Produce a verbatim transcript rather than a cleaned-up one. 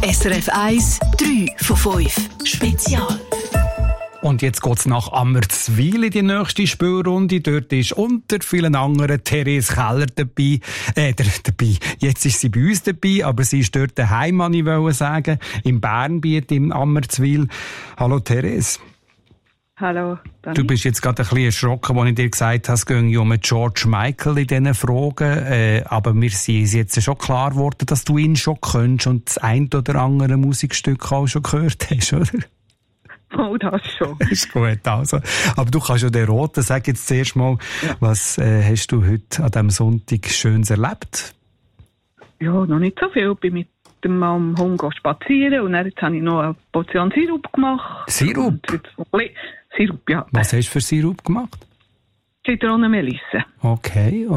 S R F eins, drei von fünf. Spezial. Und jetzt geht's nach Ammerzwil in die nächste Spielrunde. Dort ist unter vielen anderen Therese Keller dabei. Äh, der, dabei. Jetzt ist sie bei uns dabei, aber sie ist dort daheim, kann ich wollte sagen, im Bernbiet, im Ammerzwil. Hallo Therese. Hallo, Dani. Du bist jetzt gerade ein bisschen erschrocken, als ich dir gesagt habe, es ging um George Michael in diesen Fragen. Äh, aber mir ist jetzt schon klar geworden, dass du ihn schon kennst und das ein oder andere Musikstück auch schon gehört hast, oder? Oh, das schon. Ist gut, also. Aber du kannst ja den Roten, sag jetzt zuerst mal, ja. Was äh, hast du heute an diesem Sonntag Schönes erlebt? Ja, noch nicht so viel. Ich bin mit dem Mann am Hund spazieren und dann jetzt habe ich noch eine Portion Sirup gemacht. Sirup? Sirup, ja. Was hast du für Sirup gemacht? Zitronenmelisse. Okay.